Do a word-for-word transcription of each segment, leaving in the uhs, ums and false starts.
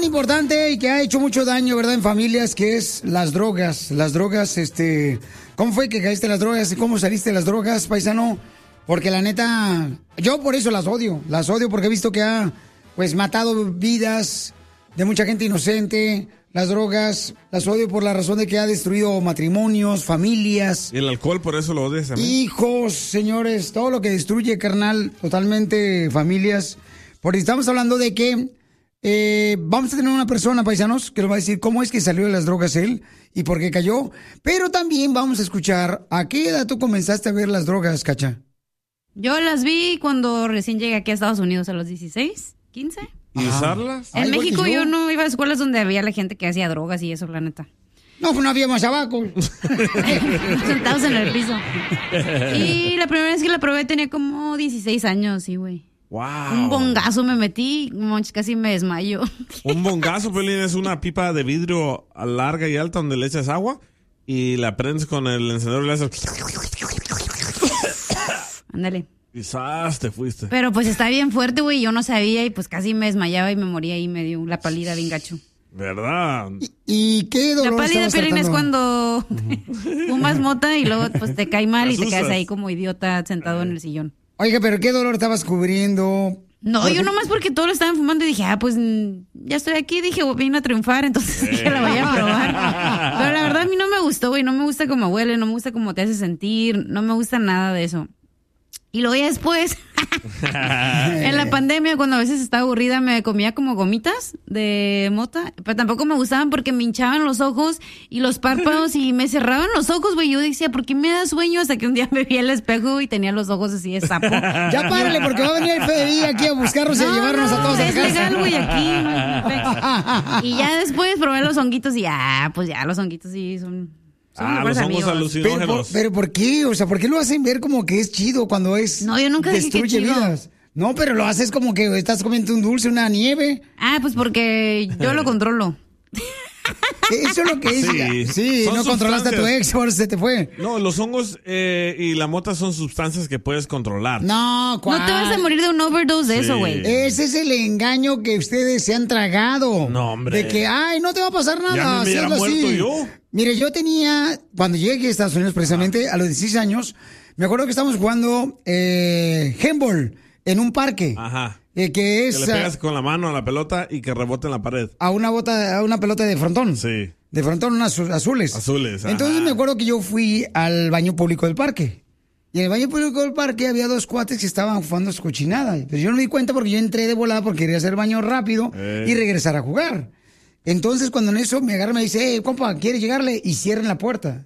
importante y que ha hecho mucho daño, ¿verdad? En familias, que es las drogas. Las drogas, este... ¿Cómo fue que caíste en las drogas? ¿Cómo saliste de las drogas, paisano? Porque la neta, yo por eso las odio. Las odio porque he visto que ha, pues, matado vidas de mucha gente inocente. Las drogas, las odio por la razón de que ha destruido matrimonios, familias. ¿Y el alcohol por eso lo odias también? Hijos, señores, todo lo que destruye, carnal, totalmente familias. Porque estamos hablando de que eh, vamos a tener una persona, paisanos, que nos va a decir cómo es que salió de las drogas él y por qué cayó. Pero también vamos a escuchar a qué edad tú comenzaste a ver las drogas, Cacha. Yo las vi cuando recién llegué aquí a Estados Unidos a los dieciséis, quince. ¿Y usarlas? En Ay, México yo no iba a escuelas donde había la gente que hacía drogas y eso, la neta. No, pues no había más abajo. Sentados en el piso. Y la primera vez que la probé tenía como dieciséis años, sí, güey. Wow. Un bongazo me metí, casi me desmayo. Un bongazo, Pelín, es una pipa de vidrio larga y alta donde le echas agua y la prendes con el encendedor y le haces... Ándale. Quizás te fuiste. Pero pues está bien fuerte, güey, yo no sabía y pues casi me desmayaba y me moría y me dio la pálida bien gacho. ¿Verdad? ¿Y, y qué dolor? La pálida, Pelín, es cuando uh-huh. fumas mota y luego pues te cae mal y te quedas ahí como idiota sentado en el sillón. Oiga, pero ¿qué dolor estabas cubriendo? No, yo nomás porque todos lo estaban fumando y dije, ah, pues ya estoy aquí, dije, vine a triunfar, entonces dije, la voy a probar. Pero la verdad a mí no me gustó, güey, no me gusta cómo huele, no me gusta cómo te hace sentir, no me gusta nada de eso. Y luego ya después, en la pandemia, cuando a veces estaba aburrida, me comía como gomitas de mota, pero tampoco me gustaban porque me hinchaban los ojos y los párpados y me cerraban los ojos, güey. Yo decía, ¿por qué me da sueño? Hasta que un día me vi al espejo y tenía los ojos así de sapo. Ya párale, porque va a venir el F B I aquí a buscarnos no, y a llevarnos no, a todos a es casa. Es legal, güey, aquí. Y ya después probé los honguitos y ah, pues ya los honguitos sí son... Ah, los hongos alucinógenos. Pero, pero ¿por qué? O sea, ¿por qué lo hacen ver como que es chido cuando es... No, yo nunca dije que chido. Vidas? No, pero lo haces como que estás comiendo un dulce, una nieve. Ah, pues porque yo lo controlo. Eso es lo que es. Sí, sí no controlaste a tu ex, ahora se te fue. No, los hongos eh, y la mota son sustancias que puedes controlar. No, ¿cuál? No te vas a morir de un overdose de sí. eso, güey. Ese es el engaño que ustedes se han tragado. No, hombre. De que, ay, no te va a pasar nada. Ya me hubiera muerto así. yo. Mire, yo tenía, cuando llegué aquí a Estados Unidos precisamente, a los dieciséis años, me acuerdo que estábamos jugando eh, handball en un parque. Ajá. Eh, que es... Que le pegas con la mano a la pelota y que rebote en la pared. A una bota, a una pelota de frontón. Sí. De frontón, unas azules. Azules, ajá. Entonces me acuerdo que yo fui al baño público del parque. Y en el baño público del parque había dos cuates que estaban jugando su cochinada. Pero yo no me di cuenta porque yo entré de volada porque quería hacer baño rápido eh. y regresar a jugar. Entonces cuando en eso me agarra y me dice, hey, compa, ¿quieres llegarle? Y cierren la puerta.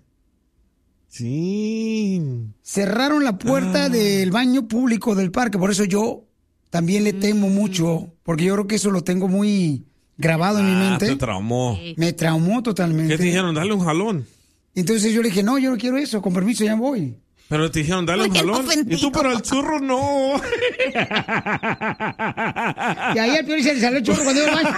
Sí. Cerraron la puerta ah. del baño público del parque. Por eso yo también le temo mucho. Porque yo creo que eso lo tengo muy grabado ah, en mi mente. Te traumó. Me traumó totalmente. ¿Qué te dijeron? Dale un jalón. Entonces yo le dije, no, yo no quiero eso. Con permiso, ya voy. Pero te dijeron, dale un jalón. Y tú, pero el churro no. Y ahí al peor se le salió el churro cuando iba al baño.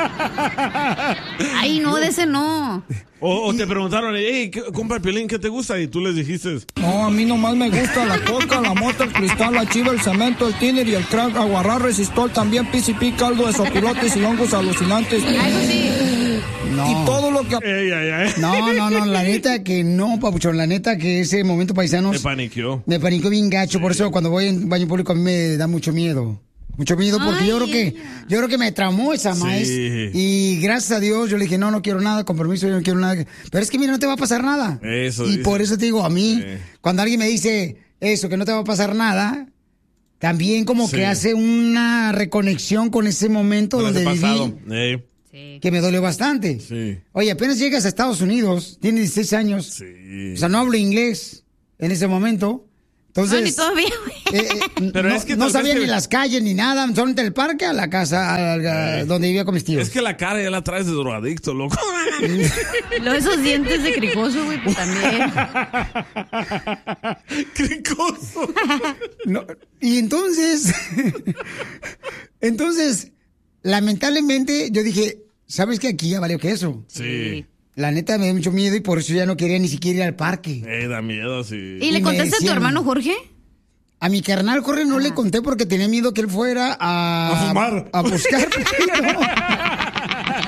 Ay, no, de ese no. O, o te preguntaron, hey, compa Piolín, ¿qué te gusta? Y tú les dijiste, no, a mí nomás me gusta la coca, la mota, el cristal, la chiva, el cemento, el tiner y el crack, aguarrás, resistol, también P C P, caldo de sopilotes y hongos alucinantes. Eso sí. No. Y todo lo que... Ey, ay, ay. No, no, no, la neta que no, papuchón, la neta que ese momento, paisanos... Me paniqueó. Me paniqueó bien gacho, sí. Por eso cuando voy en baño público a mí me da mucho miedo. Mucho miedo porque ay, yo creo que yo creo que me traumó esa sí. maíz. Y gracias a Dios yo le dije, no, no quiero nada, con permiso, yo no quiero nada. Pero es que mira, no te va a pasar nada. Eso y dice. por eso te digo, a mí, sí. Cuando alguien me dice eso, que no te va a pasar nada, también como sí. que hace una reconexión con ese momento con donde ese viví. Hey. Sí. Que me dolió bastante. Sí. Oye, apenas llegas a Estados Unidos, tienes dieciséis años. Sí. O sea, no hablo inglés en ese momento. Entonces, no, ni todavía, eh, eh, Pero no, es que no sabía que... ni las calles ni nada, solamente el parque a la casa a, a, eh. donde vivía con mis tíos. Es que la cara ya la traes de drogadicto, loco. Lo, esos dientes de cricoso, güey, pues también. Cricoso. No, y entonces, entonces, lamentablemente, yo dije, ¿sabes qué? Aquí ya valió queso. Sí. La neta me dio mucho miedo y por eso ya no quería ni siquiera ir al parque. Eh, da miedo, sí. ¿Y, ¿Y le contaste decían, a tu hermano Jorge? A mi carnal Jorge no ah. le conté porque tenía miedo que él fuera a... A fumar. A buscar.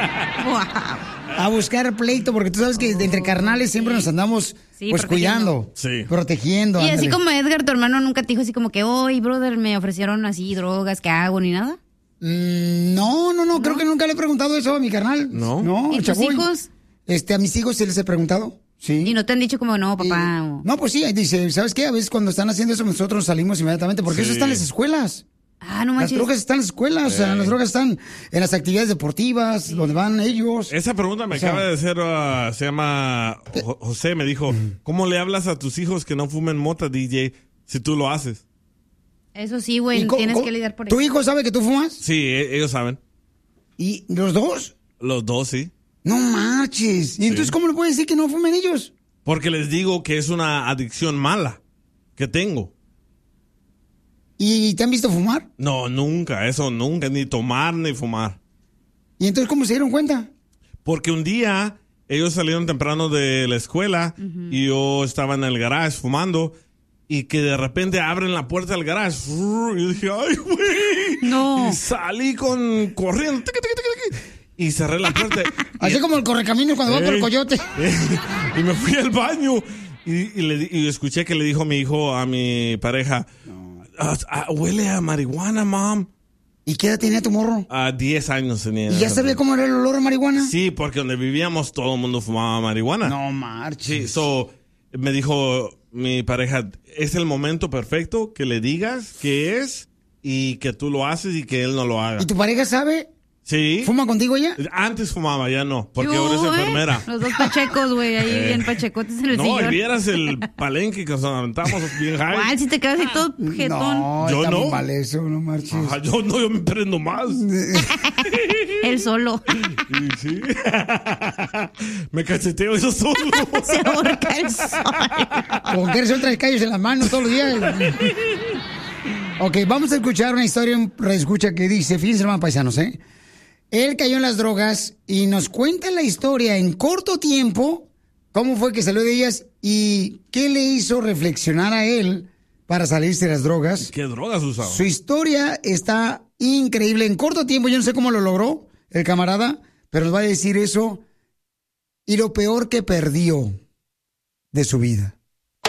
A buscar pleito, porque tú sabes que entre carnales siempre nos andamos Sí, pues cuidando, Sí. protegiendo. Y así ándale. como Edgar, tu hermano, nunca te dijo así como que, oye, brother, me ofrecieron así drogas, ¿qué hago? Ni nada. Mm, no, no, no, creo que nunca le he preguntado eso a mi carnal. ¿No? No, ¿Y tus Chapoy. hijos? Este, a mis hijos sí les he preguntado. Sí. Y no te han dicho como, no, papá. Eh, o- No, pues sí, dice, ¿sabes qué? A veces cuando están haciendo eso nosotros salimos inmediatamente, porque Sí. eso está en las escuelas. Ah, no Las manches. drogas están en las escuelas, o sea, las drogas están en las actividades deportivas, donde van ellos. Esa pregunta me O sea- acaba de hacer, uh, se llama Jo- José, me dijo, ¿cómo le hablas a tus hijos que no fumen mota, D J, si tú lo haces? Eso sí, ¿Y güey, co- tienes co- que lidiar por ¿Tu eso. hijo sabe que tú fumas? Sí, e- ellos saben. ¿Y los dos? Los dos, sí. No marches. ¿Y entonces cómo le puedes decir que no fumen ellos? Porque les digo que es una adicción mala que tengo. ¿Y te han visto fumar? No, nunca, eso nunca, ni tomar ni fumar. ¿Y entonces cómo se dieron cuenta? Porque un día ellos salieron temprano de la escuela y yo estaba en el garage fumando y que de repente abren la puerta del garage. Y yo dije, ¡ay, güey! No. Y salí con corriendo. tiqui, tiqui, tiqui, tiqui, y cerré la puerta. Así como el correcaminos cuando va por el Ey. coyote. Y me fui al baño y, y, le, di- y escuché que le dijo mi hijo a mi pareja, "Ah, ah, huele a marihuana, mom. ¿Y qué edad tenía tu morro? A diez años tenía. ¿Y ya sabía cómo era el olor a marihuana? Sí, porque donde vivíamos todo el mundo fumaba marihuana. No Sí, marches. so, me dijo mi pareja, es el momento perfecto que le digas que es y que tú lo haces y que él no lo haga. ¿Y tu pareja sabe? Sí. ¿Fuma contigo ella? Antes fumaba, ya no, porque ¿Qué ahora es hubo, eh? enfermera. Los dos pachecos, güey, ahí Eh. bien pachecotes en el No, y sillón. vieras el palenque que nos aventamos bien high. ¿Cuál? Si te quedas ahí todo jetón. No, Yo está no. muy mal eso, no marches. Ajá, yo no, yo me prendo más. Él solo. Sí, sí. Me cacheteo eso solo. Se ahorca el sol. Con que eres otra callos en las manos todos los días. Ok, vamos a escuchar una historia, un reescucha que dice, fíjense hermano paisanos, ¿eh? Él cayó en las drogas y nos cuenta la historia en corto tiempo, cómo fue que salió de ellas y qué le hizo reflexionar a él para salirse de las drogas. ¿Qué drogas usaba? Su historia está increíble. En corto tiempo, yo no sé cómo lo logró el camarada, pero nos va a decir eso y lo peor que perdió de su vida.